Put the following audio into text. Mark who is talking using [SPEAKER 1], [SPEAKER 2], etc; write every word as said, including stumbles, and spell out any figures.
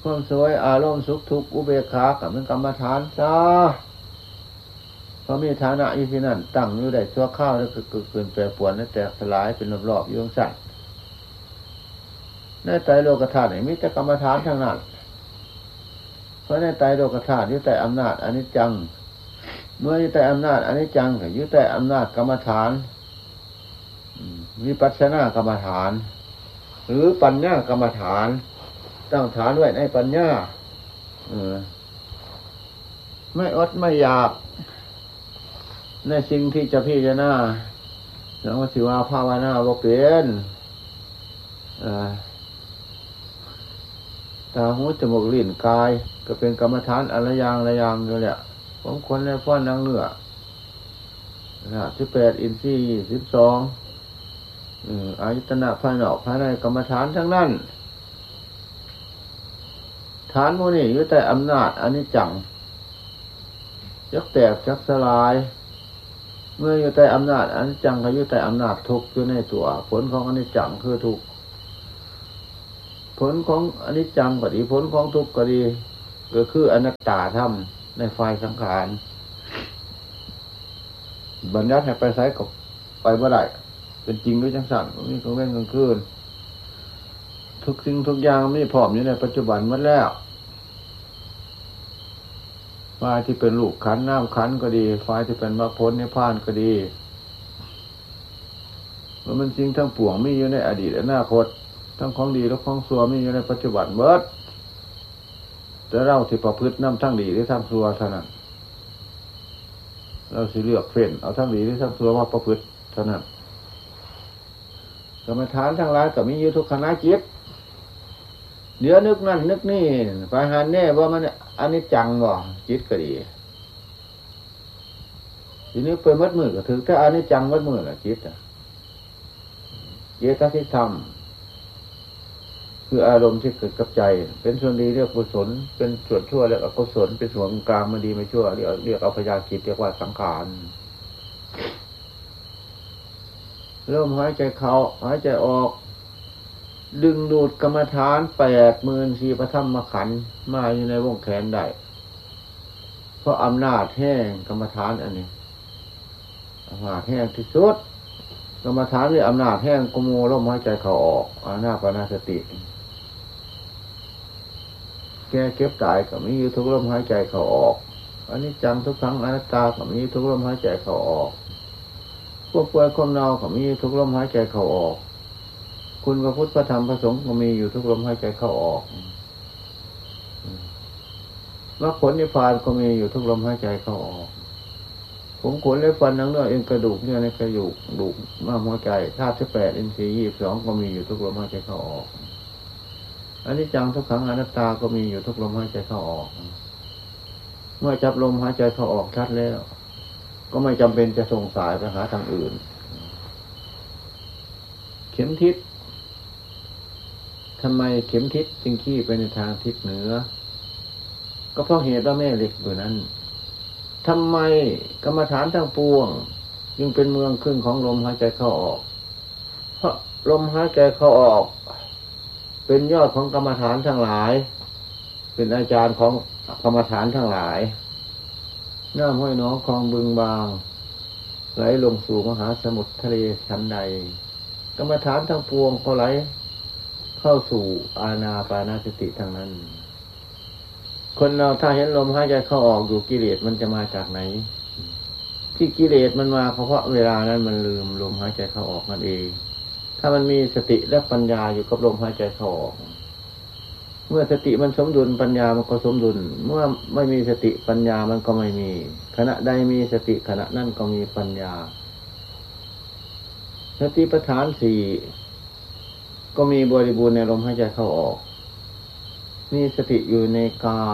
[SPEAKER 1] ความสวยอารมณ์สุขทุกข์อุเบกขากับเป็นกรรมฐานซะเพราะมีฐานะอยู่ที่นั่นตั้งอยู่ได้ชั่วข้าวแล้วก็เกิดแปรปรวนแล้วแตกสลายเป็นรอบๆอยู่ตรงสั่นในไตรโลกธาตุนี่มีแต่กรรมฐานทั้งนั้นเพราะในไตรโลกธาตุอยู่แต่อำนาจอนิจจังเมื่ออยู่แต่อำนาจอนิจจังก็อยู่แต่อำนาจกรรมฐานวิปัสสนากรรมฐานหรือปัญญากรรมฐานตั้งฐานไว้ในปัญญาเออไม่อดไม่อยากในสิ่งที่จะพิจารณาแล้วว่าสิว่าภาวนาบ่เป็นเอ่อตาหูจมูกลิ้นกายก็เป็นกรรมฐานอะไรอย่างอะไรอย่างอยู่แหละผมคนในฟ้อนนังเนื้อนะสิบแปดอินทรีย์สิบสองอายตนะภายนอกภายในกรรมฐานทั้งนั้นฐานโมนี่อยู่แต่อำนาจอนิจจังยักแตกยักสลายเมื่ออยู่แต่อำนาจอนิจจังก็อยู่แต่อำนาจทุกข์อยู่ในตัวผลของอนิจจังคือทุกข์ผลของอนิจจังก็ดีผลของทุกข์ก็ดีก็คืออนัตตาธรรมในฝ่ายสังขารบัญญัติให้ไปไสกับไปบ่ได้เป็นจริงด้วยจังสั่นมีกลางเว้นกลางคืนทุกสิ่งทุกอย่างมีพร้อมอยู่ในปัจจุบันหมดแล้วฝ่ายที่เป็นลูกขันธ์น้ำขันธ์ก็ดีฝ่ายที่เป็นมรรคผลนิพพานก็ดีมันสิ่งทั้งปวงมีอยู่ในอดีตอนาคตทั้งของดีและของชั่วมีอยู่ในปัจจุบันหมดแต่เราที่ประพฤตินำทั้งดีหรือทั้งชั่วเท่านั้นเราสิเลือกเฟ้นเอาทั้งดีหรือทั้งชั่วมาประพฤติเท่านั้นกรรมฐานทั้งหลายก็มีอยู่ทุกขณะจิตเดี๋ยวนึกนั่นนึกนี่ไปหันแน่ว่ามันอันนี้จังบ่จิตก็ดีทีนี้ไปมัดมือก็ถือถ้าอันนี้จังมัดมือละจิตอ่ะเจตสิกธรรมคืออารมณ์ที่เกิดกับใจเป็นส่วนดีเรียกกุศลเป็นส่วนชั่วเรียกอกุศลเป็นส่วนกลางมันดีไม่ชั่วเรียกเรียกเอาพยาจิตเรียกว่าสังขารเริ่มหายใจเข้าหายใจออกดึงดูดกรรมฐานแปดหมื่นสี่พระธรรมขันธ์มาอยู่ในวงแขนได้เพราะอำนาจแห่งกรรมฐานอันนี้อำนาจแห่งที่สุดกรรมฐานมีอำนาจแห่งกุโมลมหายใจเข้าออกอานาปานสติแก้เก็บตายก็มีอยู่ทุกลมหายใจเข้าออกอันนี้จังทุกครั้งอนัตตาก็มีทุกลมหายใจเข้าออกพวกป่วยความเน่าก็มีทุกลมหายใจเข้าออกคุณพระพุทธพระธรรมพระสงฆ์ก็มีอยู่ทุกลมหายใจเข้าออกมรรคผลนิพพานก็มีอยู่ทุกลมหายใจเข้าออกผมขนเล็บฟันหนังเนื้อเอ็นกระดูกเนี่ยในกระดูกดูกม้ามหัวใจธาตุสิบแปดอินทรีย์ยี่สิบสองก็มีอยู่ทุกลมหายใจเข้าออกอันนี้จังทุกขังอนัตตาก็มีอยู่ทุกลมหายใจเข้าออกเมื่อจับลมหายใจเข้าออกชัดแล้วก็ไม่จำเป็นจะส่งสายไปหาทางอื่นเข็มทิศทำไมเข็มทิศจึงขี้ไปในทางทิศเหนือก็เพราะเหตุว่าแม่เหล็กอยู่นั้นทำไมกรรมฐานทั้งปวงจึงเป็นเมืองขึ้นของลมหายใจเข้าออกเพราะลมหายใจเข้าออกเป็นยอดของกรรมฐานทั้งหลายเป็นอาจารย์ของกรรมฐานทั้งหลายน้ำห้วยน้องคลองบึงบางไหลลงสู่มหาสมุทรทะเลชั้นใดกรรมฐานทั้งปวงก็ไหลเข้าสู่อานาปานสติทั้งนั้นคนเราถ้าเห็นลมหายใจเข้าออกอยู่กิเลสมันจะมาจากไหนที่กิเลสมันมาเพราะเวลานั้นมันลืมลมหายใจเข้าออกนั่นเองถ้ามันมีสติและปัญญาอยู่กับลมหายใจเข้าออกเมื่อสติมันสมดุลปัญญามันก็สมดุลเมื่อไม่มีสติปัญญามันก็ไม่มีขณะใดมีสติขณะนั้นก็มีปัญญาสติปัฏฐานสี่ก็มีบริบูรณ์ในลมหายใจเข้าออกมีสติอยู่ในกาย